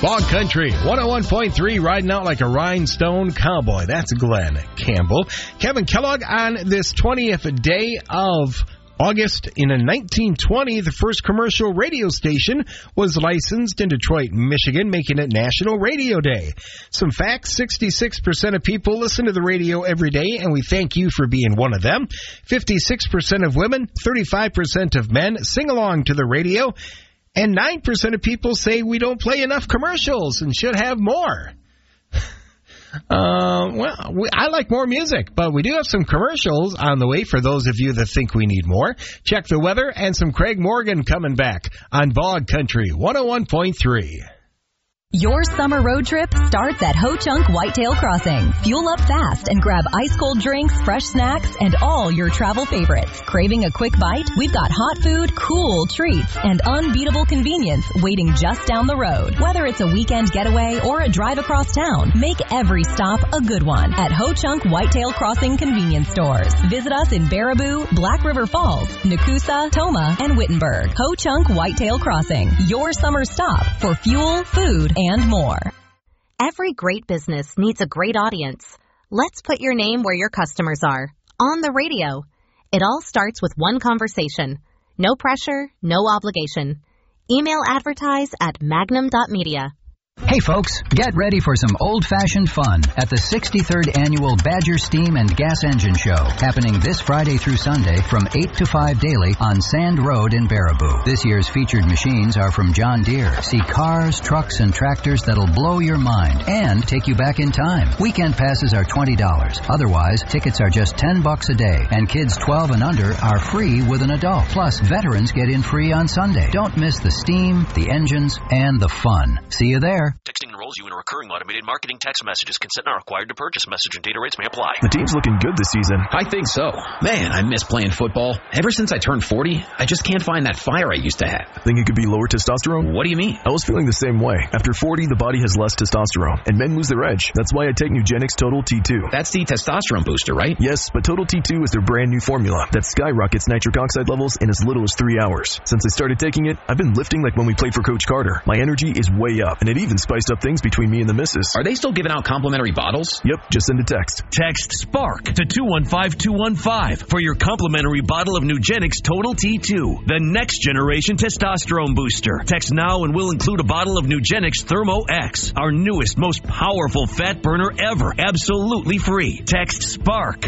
Bog Country, 101.3, riding out like a rhinestone cowboy. That's Glenn Campbell. Kevin Kellogg on this 20th day of August. In 1920, the first commercial radio station was licensed in Detroit, Michigan, making it National Radio Day. Some facts: 66% of people listen to the radio every day, and we thank you for being one of them. 56% of women, 35% of men sing along to the radio. And 9% of people say we don't play enough commercials and should have more. I like more music, but we do have some commercials on the way for those of you that think we need more. Check the weather and some Craig Morgan coming back on Bog Country 101.3. Your summer road trip starts at Ho Chunk Whitetail Crossing. Fuel up fast and grab ice-cold drinks, fresh snacks, and all your travel favorites. Craving a quick bite? We've got hot food, cool treats, and unbeatable convenience waiting just down the road. Whether it's a weekend getaway or a drive across town, make every stop a good one at Ho Chunk Whitetail Crossing convenience stores. Visit us in Baraboo, Black River Falls, Nakusa, Toma, and Wittenberg. Ho Chunk Whitetail Crossing, your summer stop for fuel, food, and more. Every great business needs a great audience. Let's put your name where your customers are. On the radio. It all starts with one conversation. No pressure, no obligation. Email advertise at magnum.media. Hey folks, get ready for some old-fashioned fun at the 63rd Annual Badger Steam and Gas Engine Show, happening this Friday through Sunday from 8 to 5 daily on Sand Road in Baraboo. This year's featured machines are from John Deere. See cars, trucks, and tractors that'll blow your mind and take you back in time. Weekend passes are $20. Otherwise, tickets are just $10 a day, and kids 12 and under are free with an adult. Plus, veterans get in free on Sunday. Don't miss the steam, the engines, and the fun. See you there. Texting enrolls you in a recurring automated marketing text messages. Consent not required to purchase. Message and data rates may apply. The team's looking good this season. I think so. Man, I miss playing football. Ever since I turned 40, I just can't find that fire I used to have. Think it could be lower testosterone? What do you mean? I was feeling the same way. After 40, the body has less testosterone, and men lose their edge. That's why I take Nugenix Total T2. That's the testosterone booster, right? Yes, but Total T2 is their brand new formula that skyrockets nitric oxide levels in as little as 3 hours. Since I started taking it, I've been lifting like when we played for Coach Carter. My energy is way up, and it even spiced up things between me and the missus. Are they still giving out complimentary bottles? Yep, just send a text. Text SPARK to 215-215 for your complimentary bottle of Nugenix Total T2, the next generation testosterone booster. Text now and we'll include a bottle of Nugenix Thermo X, our newest, most powerful fat burner ever, absolutely free. Text SPARK